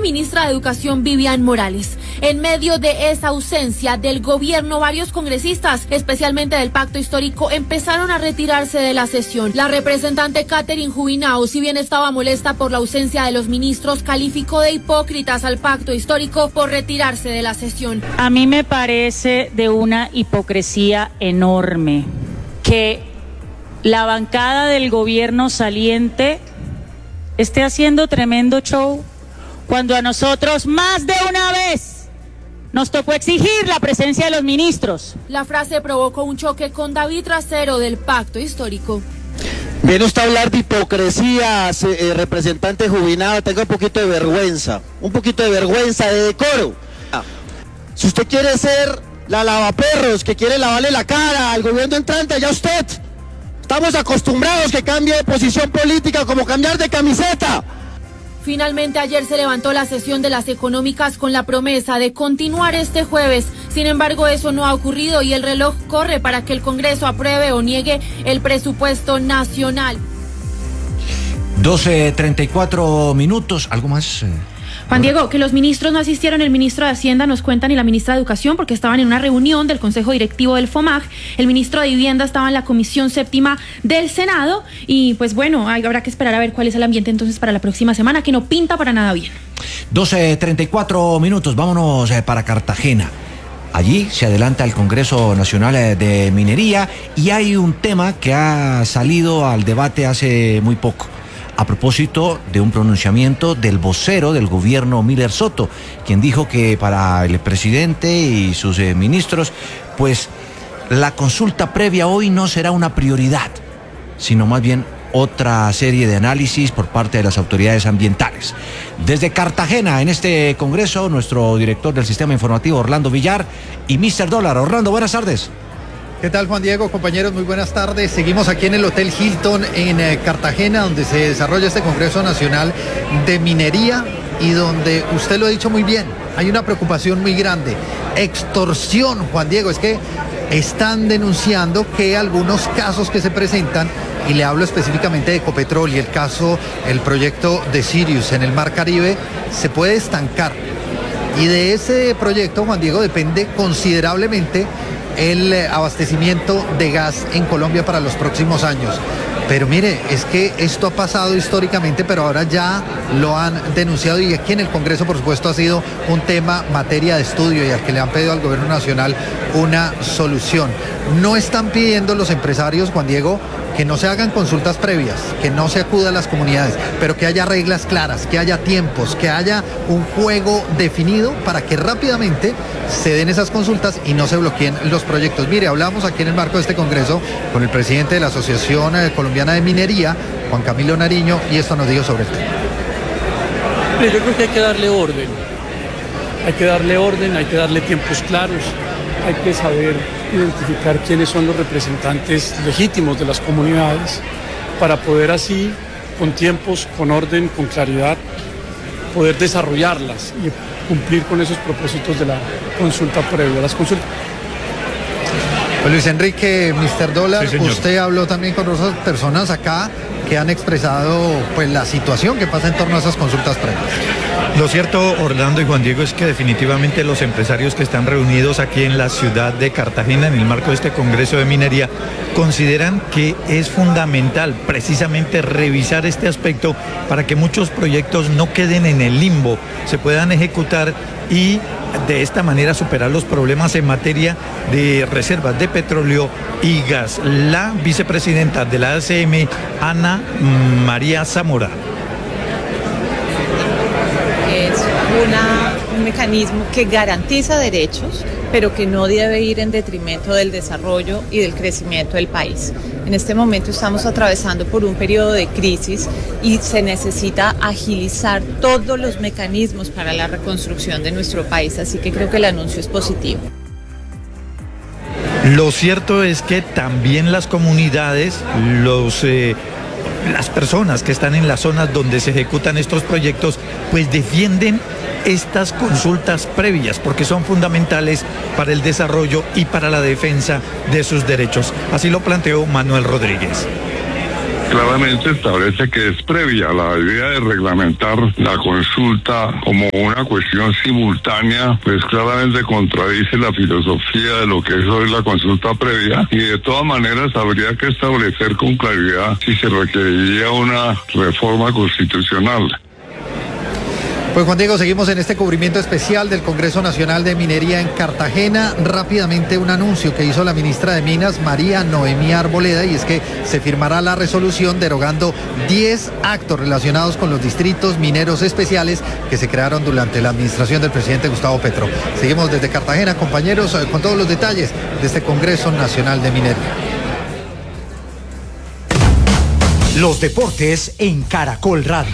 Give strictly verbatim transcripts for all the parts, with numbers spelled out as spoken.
ministra de Educación Vivian Morales. En medio de esa ausencia del gobierno, varios congresistas, especialmente del Pacto Histórico, empezaron a retirarse de la sesión. La representante Catherine Jubinao, si bien estaba molesta por la ausencia de los ministros, calificó de hipócritas al Pacto Histórico por retirarse de la sesión. A mí me parece de una hipocresía enorme que la bancada del gobierno saliente esté haciendo tremendo show cuando a nosotros más de una vez nos tocó exigir la presencia de los ministros. La frase provocó un choque con David Racero del Pacto Histórico. Viene usted a hablar de hipocresía, eh, representante Jubinao, tenga un poquito de vergüenza, un poquito de vergüenza, de decoro. Si usted quiere ser la lavaperros, que quiere lavarle la cara al gobierno entrante, ya usted. Estamos acostumbrados que cambie de posición política como cambiar de camiseta. Finalmente ayer se levantó la sesión de las económicas con la promesa de continuar este jueves. Sin embargo, eso no ha ocurrido y el reloj corre para que el Congreso apruebe o niegue el presupuesto nacional. doce treinta y cuatro minutos, ¿algo más? Juan Diego, que los ministros no asistieron, el ministro de Hacienda nos cuentan y la ministra de Educación porque estaban en una reunión del Consejo Directivo del FOMAG, el ministro de Vivienda estaba en la Comisión Séptima del Senado y pues bueno, habrá que esperar a ver cuál es el ambiente entonces para la próxima semana, que no pinta para nada bien. doce treinta y cuatro minutos, vámonos para Cartagena. Allí se adelanta el Congreso Nacional de Minería y hay un tema que ha salido al debate hace muy poco, a propósito de un pronunciamiento del vocero del gobierno, Miller Soto, quien dijo que para el presidente y sus eh, ministros, pues la consulta previa hoy no será una prioridad, sino más bien otra serie de análisis por parte de las autoridades ambientales. Desde Cartagena, en este congreso, nuestro director del Sistema Informativo, Orlando Villar, y mister Dólar. Orlando, buenas tardes. ¿Qué tal, Juan Diego? Compañeros, muy buenas tardes. Seguimos aquí en el Hotel Hilton en eh, Cartagena, donde se desarrolla este Congreso Nacional de Minería y donde, usted lo ha dicho muy bien, hay una preocupación muy grande. Extorsión, Juan Diego, es que están denunciando que algunos casos que se presentan, y le hablo específicamente de Ecopetrol y el caso, el proyecto de Sirius en el Mar Caribe, se puede estancar. Y de ese proyecto, Juan Diego, depende considerablemente el abastecimiento de gas en Colombia para los próximos años. Pero mire, es que esto ha pasado históricamente, pero ahora ya lo han denunciado y aquí en el Congreso, por supuesto, ha sido un tema, materia de estudio y al que le han pedido al Gobierno Nacional una solución. No están pidiendo los empresarios, Juan Diego, que no se hagan consultas previas, que no se acuda a las comunidades, pero que haya reglas claras, que haya tiempos, que haya un juego definido para que rápidamente se den esas consultas y no se bloqueen los proyectos. Mire, hablamos aquí en el marco de este Congreso con el presidente de la Asociación Colombiana de Minería, Juan Camilo Nariño, y esto nos dijo sobre el tema. Yo creo que hay que darle orden, hay que darle orden, hay que darle tiempos claros, hay que saber identificar quiénes son los representantes legítimos de las comunidades para poder así, con tiempos, con orden, con claridad, poder desarrollarlas y cumplir con esos propósitos de la consulta previa, las consultas. Pues Luis Enrique, mister Dólar, sí, usted habló también con otras personas acá que han expresado pues la situación que pasa en torno a esas consultas previas. Lo cierto, Orlando y Juan Diego, es que definitivamente los empresarios que están reunidos aquí en la ciudad de Cartagena en el marco de este Congreso de Minería consideran que es fundamental precisamente revisar este aspecto para que muchos proyectos no queden en el limbo, se puedan ejecutar y de esta manera superar los problemas en materia de reservas de petróleo y gas. La vicepresidenta de la A C M, Ana María Zamora. Es una, un mecanismo que garantiza derechos, pero que no debe ir en detrimento del desarrollo y del crecimiento del país. En este momento estamos atravesando por un periodo de crisis y se necesita agilizar todos los mecanismos para la reconstrucción de nuestro país, así que creo que el anuncio es positivo. Lo cierto es que también las comunidades, los... Eh, las personas que están en las zonas donde se ejecutan estos proyectos, pues defienden estas consultas previas porque son fundamentales para el desarrollo y para la defensa de sus derechos. Así lo planteó Manuel Rodríguez. claramente establece que es previa. La idea de reglamentar la consulta como una cuestión simultánea, pues claramente contradice la filosofía de lo que es hoy la consulta previa, y de todas maneras habría que establecer con claridad si se requeriría una reforma constitucional. Pues Juan Diego, seguimos en este cubrimiento especial del Congreso Nacional de Minería en Cartagena. Rápidamente un anuncio que hizo la ministra de Minas, María Noemí Arboleda, y es que se firmará la resolución derogando diez actos relacionados con los distritos mineros especiales que se crearon durante la administración del presidente Gustavo Petro. Seguimos desde Cartagena, compañeros, con todos los detalles de este Congreso Nacional de Minería. Los deportes en Caracol Radio.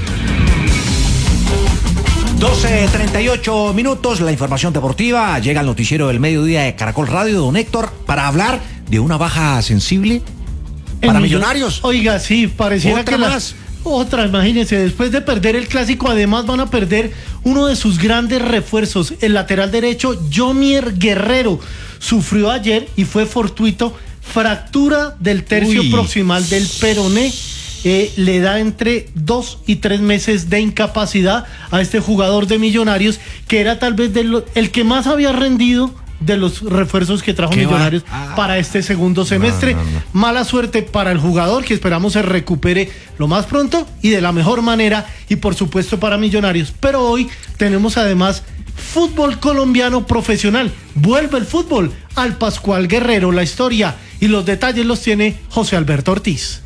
doce treinta y ocho minutos, la información deportiva. Llega al noticiero del mediodía de Caracol Radio, don Héctor, para hablar de una baja sensible para Millonarios. Oiga, sí, pareciera ¿Otra que más? La, otra, imagínense, después de perder el clásico, además van a perder uno de sus grandes refuerzos, el lateral derecho, Yomier Guerrero. Sufrió ayer y fue fortuito fractura del tercio Uy. proximal del peroné. Eh, le da entre dos y tres meses de incapacidad a este jugador de Millonarios, que era tal vez de lo, el que más había rendido de los refuerzos que trajo Millonarios ah, para este segundo semestre. No, no, no. Mala suerte para el jugador, que esperamos se recupere lo más pronto y de la mejor manera, y por supuesto para Millonarios. Pero hoy tenemos además fútbol colombiano profesional. Vuelve el fútbol al Pascual Guerrero. La historia y los detalles los tiene José Alberto Ortiz.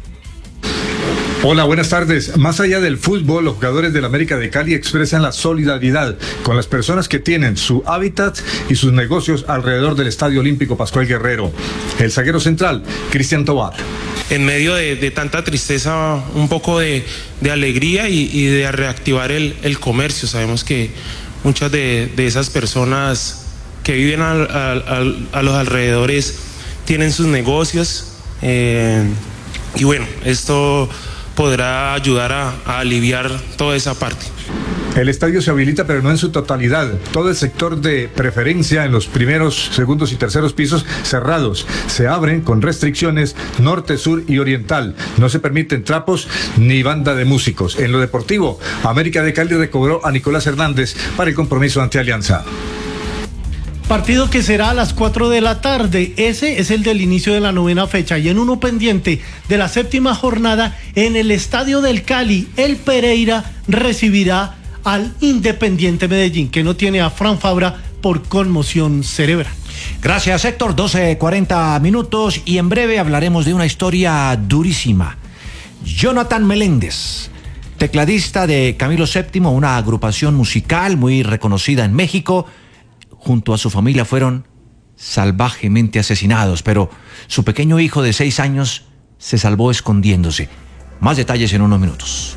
Hola, buenas tardes. Más allá del fútbol, los jugadores del América de Cali expresan la solidaridad con las personas que tienen su hábitat y sus negocios alrededor del Estadio Olímpico Pascual Guerrero. El zaguero central, Cristian Tobar. En medio de, de tanta tristeza, un poco de, de alegría y, y de reactivar el, el comercio. Sabemos que muchas de, de esas personas que viven al, al, al, a los alrededores tienen sus negocios, eh, y bueno, esto podrá ayudar a, a aliviar toda esa parte. El estadio se habilita, pero no en su totalidad. Todo el sector de preferencia en los primeros, segundos y terceros pisos cerrados. Se abren con restricciones norte, sur y oriental. No se permiten trapos ni banda de músicos. En lo deportivo, América de Cali recobró a Nicolás Hernández para el compromiso ante Alianza. Partido que será a las cuatro de la tarde. Ese es el del inicio de la novena fecha. Y en uno pendiente de la séptima jornada, en el Estadio del Cali, el Pereira recibirá al Independiente Medellín, que no tiene a Fran Fabra por conmoción cerebral. Gracias, Héctor. doce cuarenta minutos y en breve hablaremos de una historia durísima. Jonathan Meléndez, tecladista de Camilo séptimo, una agrupación musical muy reconocida en México, junto a su familia fueron salvajemente asesinados, pero su pequeño hijo de seis años se salvó escondiéndose. Más detalles en unos minutos.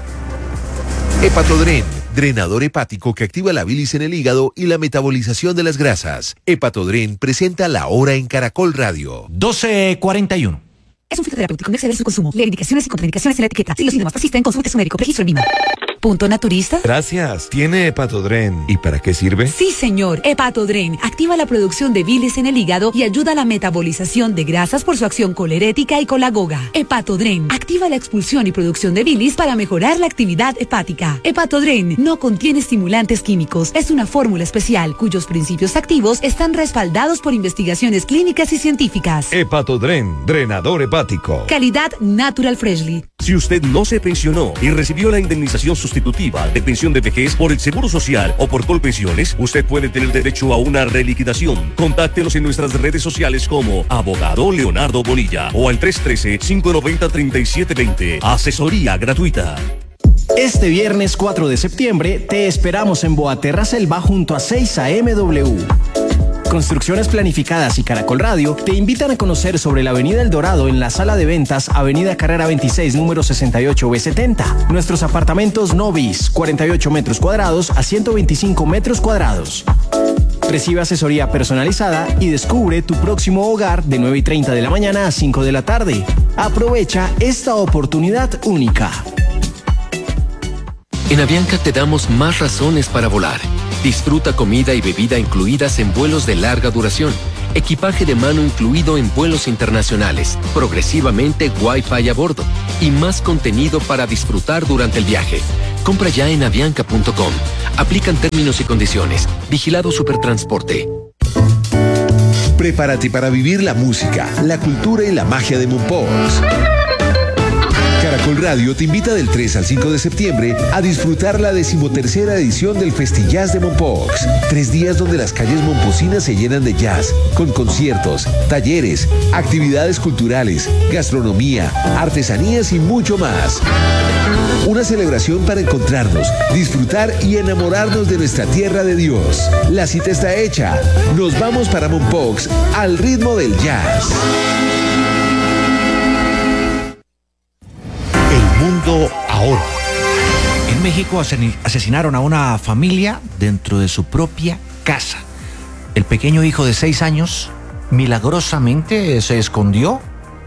Hepatodren, drenador hepático que activa la bilis en el hígado y la metabolización de las grasas. Hepatodren presenta La Hora en Caracol Radio. doce cuarenta y uno. Es un fitoterapéutico, no exceder su consumo. Lee indicaciones y contraindicaciones en la etiqueta. Si los síntomas persisten, consulte a su médico. Registro en Lima. ¿Punto naturista? Gracias. ¿Tiene Hepatodren? ¿Y para qué sirve? Sí, señor. Hepatodren activa la producción de bilis en el hígado y ayuda a la metabolización de grasas por su acción colerética y colagoga. Hepatodren activa la expulsión y producción de bilis para mejorar la actividad hepática. Hepatodren no contiene estimulantes químicos. Es una fórmula especial cuyos principios activos están respaldados por investigaciones clínicas y científicas. Hepatodren, drenador hepático. Calidad Natural Freshly. Si usted no se pensionó y recibió la indemnización sustitutiva de pensión de vejez por el Seguro Social o por Colpensiones, usted puede tener derecho a una reliquidación. Contáctenos en nuestras redes sociales como Abogado Leonardo Bonilla o al tres uno tres, cinco nueve cero, tres siete dos cero. Asesoría gratuita. Este viernes cuatro de septiembre te esperamos en Boaterra Selva junto a seis A M W. Construcciones Planificadas y Caracol Radio te invitan a conocer sobre la Avenida El Dorado en la sala de ventas Avenida Carrera veintiséis, número sesenta y ocho B setenta. Nuestros apartamentos Novis, cuarenta y ocho metros cuadrados a ciento veinticinco metros cuadrados. Recibe asesoría personalizada y descubre tu próximo hogar de nueve y treinta de la mañana a cinco de la tarde. Aprovecha esta oportunidad única. En Avianca te damos más razones para volar. Disfruta comida y bebida incluidas en vuelos de larga duración, equipaje de mano incluido en vuelos internacionales, progresivamente Wi-Fi a bordo y más contenido para disfrutar durante el viaje. Compra ya en avianca punto com. Aplican términos y condiciones. Vigilado Supertransporte. Prepárate para vivir la música, la cultura y la magia de Mompox. Caracol Radio te invita del tres al cinco de septiembre a disfrutar la decimotercera edición del Festijazz de Mompox. Tres días donde las calles momposinas se llenan de jazz, con conciertos, talleres, actividades culturales, gastronomía, artesanías y mucho más. Una celebración para encontrarnos, disfrutar y enamorarnos de nuestra tierra de Dios. La cita está hecha. Nos vamos para Mompox al ritmo del jazz. El mundo ahora. En México asesinaron a una familia dentro de su propia casa. El pequeño hijo de seis años milagrosamente se escondió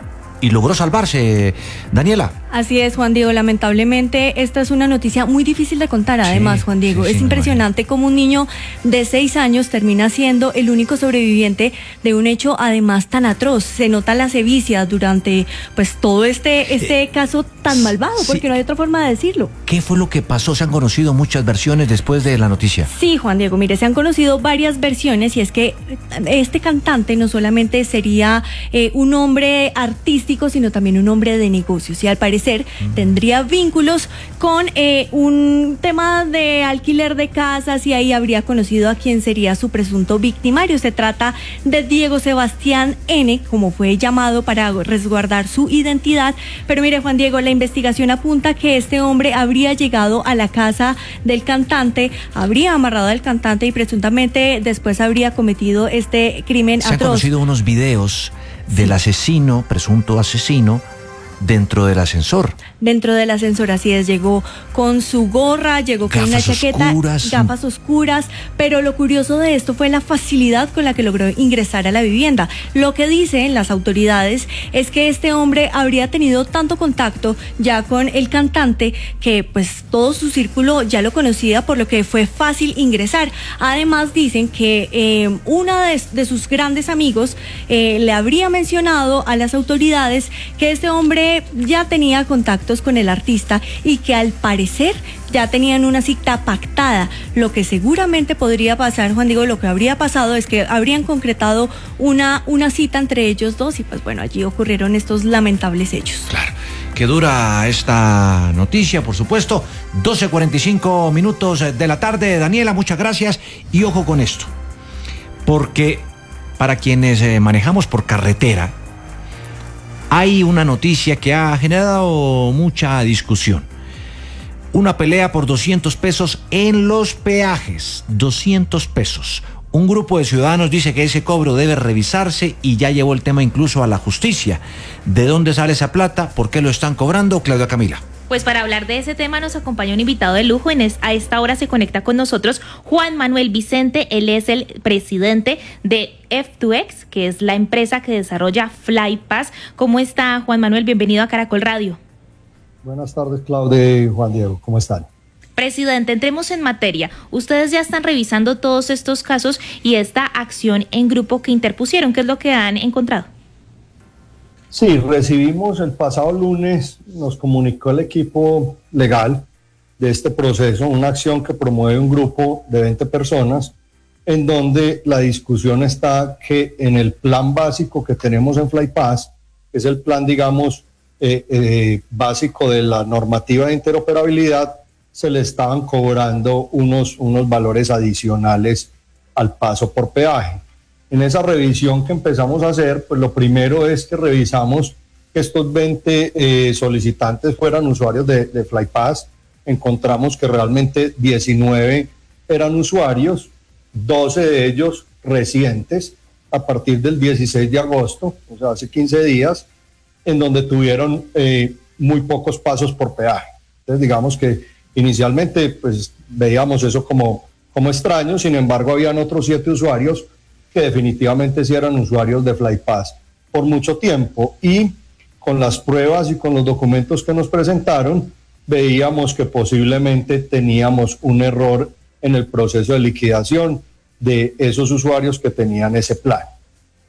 y logró salvarse. Daniela. Así es, Juan Diego, lamentablemente esta es una noticia muy difícil de contar, además, sí, Juan Diego. Sí, es sí, impresionante cómo un niño de seis años termina siendo el único sobreviviente de un hecho además tan atroz. Se nota la sevicia durante pues todo este, este eh, caso tan malvado, sí, porque no hay otra forma de decirlo. ¿Qué fue lo que pasó? ¿Se han conocido muchas versiones después de la noticia? Sí, Juan Diego, mire, se han conocido varias versiones y es que este cantante no solamente sería eh, un hombre artístico, sino también un hombre de negocios y al parecer tendría vínculos con eh, un tema de alquiler de casas y ahí habría conocido a quien sería su presunto victimario. Se trata de Diego Sebastián N., como fue llamado para resguardar su identidad. Pero mire, Juan Diego, la investigación apunta que este hombre habría llegado a la casa del cantante, habría amarrado al cantante y presuntamente después habría cometido este crimen atroz. Se han conocido unos videos del asesino, presunto asesino, dentro del ascensor. Dentro del ascensor, así es, llegó con su gorra, llegó con gafas una chaqueta, oscuras. gafas oscuras, pero lo curioso de esto fue la facilidad con la que logró ingresar a la vivienda. Lo que dicen las autoridades es que este hombre habría tenido tanto contacto ya con el cantante que pues todo su círculo ya lo conocía, por lo que fue fácil ingresar. Además dicen que eh, uno de, de sus grandes amigos eh, le habría mencionado a las autoridades que este hombre ya tenía contactos con el artista y que al parecer ya tenían una cita pactada. Lo que seguramente podría pasar, Juan Diego, lo que habría pasado es que habrían concretado una, una cita entre ellos dos y pues bueno, allí ocurrieron estos lamentables hechos. Claro, que dura esta noticia, por supuesto, doce cuarenta y cinco minutos de la tarde. Daniela, muchas gracias y ojo con esto, porque para quienes eh, manejamos por carretera, hay una noticia que ha generado mucha discusión. Una pelea por doscientos pesos en los peajes. doscientos pesos. Un grupo de ciudadanos dice que ese cobro debe revisarse y ya llevó el tema incluso a la justicia. ¿De dónde sale esa plata? ¿Por qué lo están cobrando? Claudia Camila. Pues para hablar de ese tema nos acompaña un invitado de lujo. En es, a esta hora se conecta con nosotros Juan Manuel Vicente. Él es el presidente de F dos X, que es la empresa que desarrolla FlyPass. ¿Cómo está, Juan Manuel? Bienvenido a Caracol Radio. Buenas tardes, Claudia y Juan Diego. ¿Cómo están? Presidente, entremos en materia. Ustedes ya están revisando todos estos casos y esta acción en grupo que interpusieron. ¿Qué es lo que han encontrado? Sí, recibimos el pasado lunes, nos comunicó el equipo legal de este proceso, una acción que promueve un grupo de veinte personas, en donde la discusión está que en el plan básico que tenemos en FlyPass, que es el plan, digamos, eh, eh, básico de la normativa de interoperabilidad, se le estaban cobrando unos, unos valores adicionales al paso por peaje. En esa revisión que empezamos a hacer, pues lo primero es que revisamos que estos veinte eh, solicitantes fueran usuarios de, de FlyPass. Encontramos que realmente diecinueve eran usuarios, doce de ellos recientes, a partir del dieciséis de agosto, o sea, hace quince días, en donde tuvieron eh, muy pocos pasos por peaje. Entonces, digamos que inicialmente pues veíamos eso como, como extraño, sin embargo, habían otros siete usuarios que definitivamente sí eran usuarios de FlyPass por mucho tiempo, y con las pruebas y con los documentos que nos presentaron, veíamos que posiblemente teníamos un error en el proceso de liquidación de esos usuarios que tenían ese plan.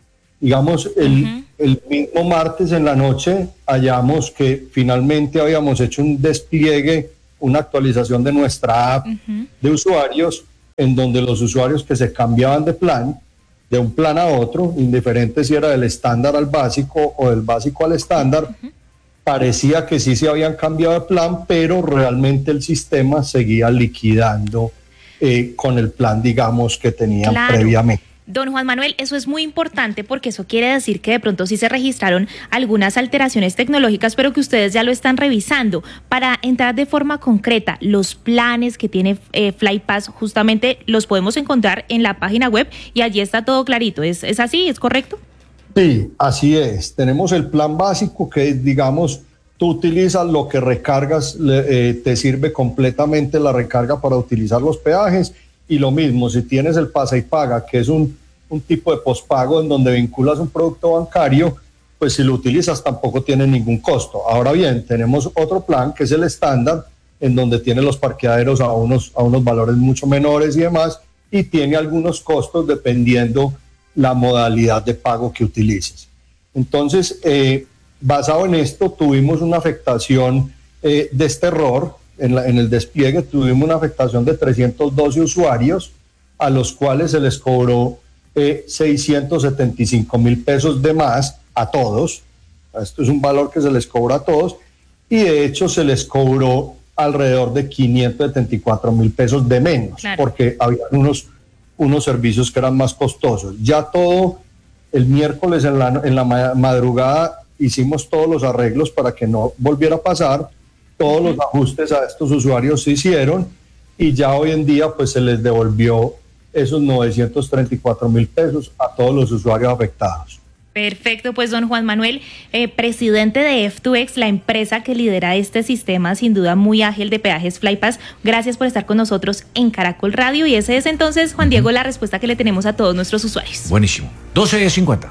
Digamos, el, uh-huh. el mismo martes en la noche hallamos que finalmente habíamos hecho un despliegue, una actualización de nuestra app uh-huh. de usuarios, en donde los usuarios que se cambiaban de plan, de un plan a otro, indiferente si era del estándar al básico o del básico al estándar, uh-huh. parecía que sí se habían cambiado de plan, pero realmente el sistema seguía liquidando eh, con el plan, digamos, que tenían claro. previamente. Don Juan Manuel, eso es muy importante porque eso quiere decir que de pronto sí se registraron algunas alteraciones tecnológicas, pero que ustedes ya lo están revisando. Para entrar de forma concreta, los planes que tiene eh, FlyPass justamente los podemos encontrar en la página web y allí está todo clarito. ¿Es, es así? ¿Es correcto? Sí, así es. Tenemos el plan básico que, digamos, tú utilizas lo que recargas, eh, te sirve completamente la recarga para utilizar los peajes. Y lo mismo, si tienes el pasa y paga, que es un, un tipo de pospago en donde vinculas un producto bancario, pues si lo utilizas tampoco tiene ningún costo. Ahora bien, tenemos otro plan que es el estándar, en donde tiene los parqueaderos a unos, a unos valores mucho menores y demás, y tiene algunos costos dependiendo la modalidad de pago que utilices. Entonces, eh, basado en esto, tuvimos una afectación eh, de este error. En, la, en el despliegue tuvimos una afectación de trescientos doce usuarios, a los cuales se les cobró eh, seiscientos setenta y cinco mil pesos de más a todos. Esto es un valor que se les cobra a todos, y de hecho se les cobró alrededor de quinientos setenta y cuatro mil pesos de menos, claro. porque había unos, unos servicios que eran más costosos. Ya todo el miércoles en la, en la madrugada hicimos todos los arreglos para que no volviera a pasar. Todos los ajustes a estos usuarios se hicieron y ya hoy en día pues se les devolvió esos novecientos treinta y cuatro mil pesos a todos los usuarios afectados. Perfecto, pues don Juan Manuel, eh, presidente de F dos X, la empresa que lidera este sistema sin duda muy ágil de peajes FlyPass, gracias por estar con nosotros en Caracol Radio, y ese es entonces, Juan Diego, la respuesta que le tenemos a todos nuestros usuarios. Buenísimo. doce cincuenta.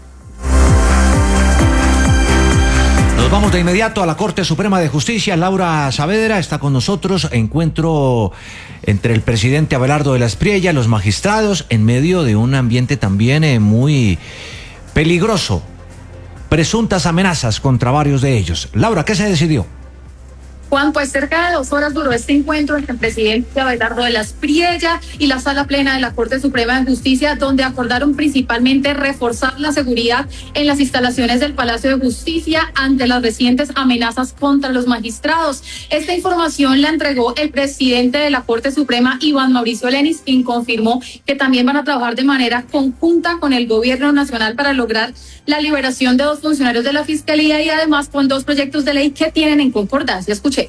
Nos vamos de inmediato a la Corte Suprema de Justicia. Laura Saavedra está con nosotros. Encuentro entre el presidente Abelardo de la Espriella, los magistrados, en medio de un ambiente también eh, muy peligroso. Presuntas amenazas contra varios de ellos. Laura, ¿qué se decidió? Juan, pues cerca de dos horas duró este encuentro entre el presidente Abelardo de la Espriella y la Sala Plena de la Corte Suprema de Justicia, donde acordaron principalmente reforzar la seguridad en las instalaciones del Palacio de Justicia ante las recientes amenazas contra los magistrados. Esta información la entregó el presidente de la Corte Suprema, Iván Mauricio Lenis, quien confirmó que también van a trabajar de manera conjunta con el Gobierno Nacional para lograr la liberación de dos funcionarios de la Fiscalía y además con dos proyectos de ley que tienen en concordancia. Escuchemos.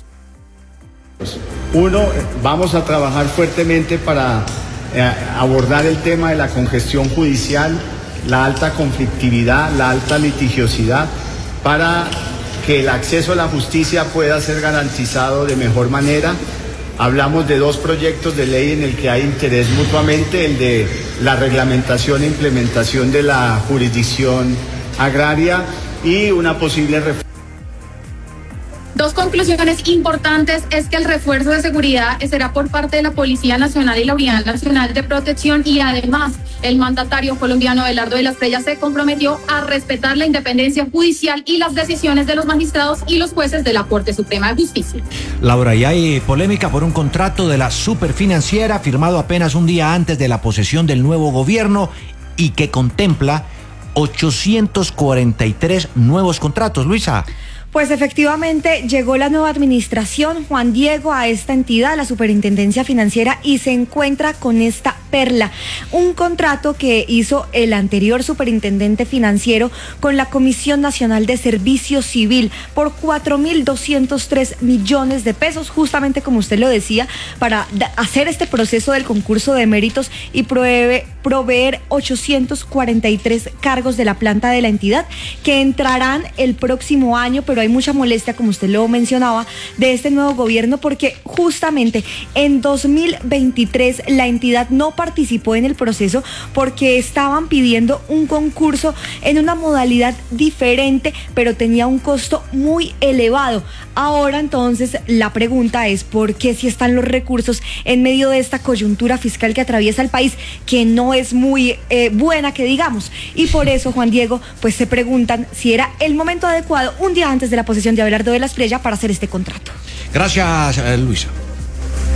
Uno, vamos a trabajar fuertemente para eh, abordar el tema de la congestión judicial, la alta conflictividad, la alta litigiosidad, para que el acceso a la justicia pueda ser garantizado de mejor manera. Hablamos de dos proyectos de ley en el que hay interés mutuamente, el de la reglamentación e implementación de la jurisdicción agraria y una posible reforma. Dos conclusiones importantes es que el refuerzo de seguridad será por parte de la Policía Nacional y la Unidad Nacional de Protección, y además el mandatario colombiano Abelardo de la Espriella se comprometió a respetar la independencia judicial y las decisiones de los magistrados y los jueces de la Corte Suprema de Justicia. Laura, y hay polémica por un contrato de la superfinanciera firmado apenas un día antes de la posesión del nuevo gobierno y que contempla ochocientos cuarenta y tres nuevos contratos. Luisa. Pues efectivamente llegó la nueva administración, Juan Diego, a esta entidad, la Superintendencia Financiera, y se encuentra con esta perla, un contrato que hizo el anterior superintendente financiero con la Comisión Nacional de Servicio Civil por cuatro mil doscientos tres millones de pesos, justamente como usted lo decía, para hacer este proceso del concurso de méritos y proveer, proveer ochocientos cuarenta y tres cargos de la planta de la entidad que entrarán el próximo año, pero hay mucha molestia, como usted lo mencionaba, de este nuevo gobierno porque justamente en dos mil veintitrés la entidad no participó en el proceso porque estaban pidiendo un concurso en una modalidad diferente, pero tenía un costo muy elevado. Ahora entonces la pregunta es ¿por qué si están los recursos en medio de esta coyuntura fiscal que atraviesa el país, que no es muy eh, buena que digamos? Y por eso, Juan Diego, pues se preguntan si era el momento adecuado un día antes de la posesión de Abelardo de la Espriella para hacer este contrato. Gracias, Luisa.